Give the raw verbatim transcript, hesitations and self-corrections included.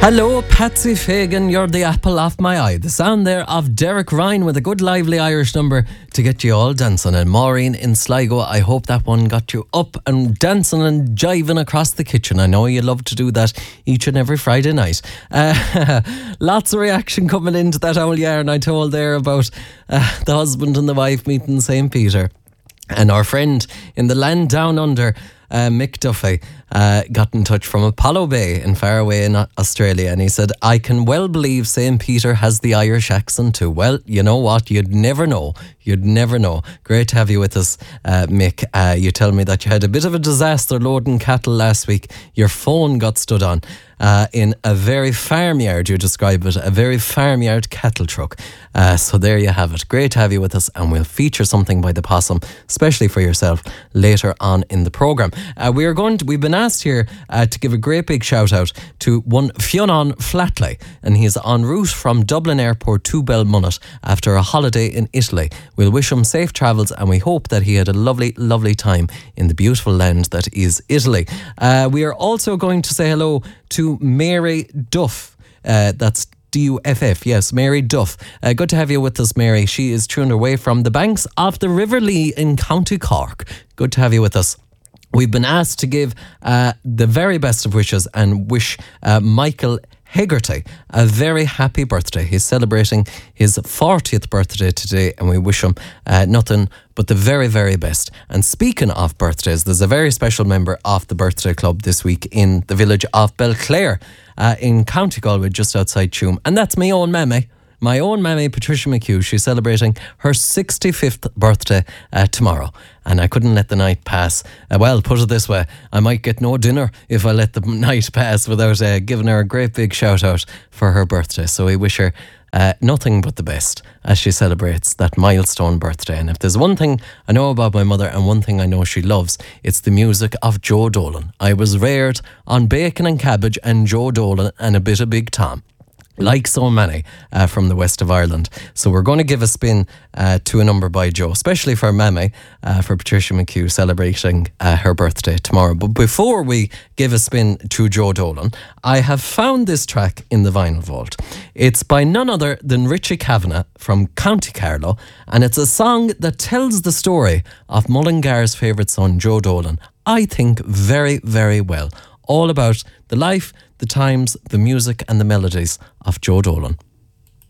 Hello, Patsy Fagan, you're the apple off my eye. The sound there of Derek Ryan with a good lively Irish number to get you all dancing. And Maureen in Sligo, I hope that one got you up and dancing and jiving across the kitchen. I know you love to do that each and every Friday night. Uh, lots of reaction coming into that old yarn I told there about uh, the husband and the wife meeting Saint Peter. And our friend in the land down under, uh, Mick Duffy, uh, got in touch from Apollo Bay in Faraway in Australia, and he said, I can well believe Saint Peter has the Irish accent too. Well, you know what? You'd never know. You'd never know. Great to have you with us, uh, Mick. Uh, you tell me that you had a bit of a disaster loading cattle last week. Your phone got stood on uh, in a very farmyard, you describe it, a very farmyard cattle truck. Uh, so there you have it. Great to have you with us, and we'll feature something by the Possum, especially for yourself, later on in the programme. Uh, we are going to, we've been asked here uh, to give a great big shout out to one Fionn Flatley, and he's en route from Dublin Airport to Belmunnet after a holiday in Italy. We'll wish him safe travels, and we hope that he had a lovely, lovely time in the beautiful land that is Italy. Uh, we are also going to say hello to Mary Duff. Uh, that's D U F F, yes, Mary Duff. Uh, good to have you with us, Mary. She is tuned away from the banks of the River Lee in County Cork. Good to have you with us. We've been asked to give uh, the very best of wishes and wish uh, Michael Hegarty a very happy birthday. He's celebrating his fortieth birthday today, and we wish him uh, nothing but the very, very best. And speaking of birthdays, there's a very special member of the birthday club this week in the village of Belclare uh, in County Galway, just outside Tuam, and that's my own mammy. My own mammy, Patricia McHugh. She's celebrating her sixty-fifth birthday uh, tomorrow. And I couldn't let the night pass. Uh, well, put it this way, I might get no dinner if I let the night pass without uh, giving her a great big shout out for her birthday. So we wish her uh, nothing but the best as she celebrates that milestone birthday. And if there's one thing I know about my mother and one thing I know she loves, it's the music of Joe Dolan. I was reared on bacon and cabbage and Joe Dolan and a bit of Big Tom, like so many uh, from the west of Ireland. So we're going to give a spin uh, to a number by Joe, especially for Mammy, uh, for Patricia McHugh celebrating uh, her birthday tomorrow. But before we give a spin to Joe Dolan, I have found this track in the Vinyl Vault. It's by none other than Richie Kavanagh from County Carlow, and it's a song that tells the story of Mullingar's favourite son, Joe Dolan, I think very, very well. All about the life, the times, the music and the melodies of Joe Dolan.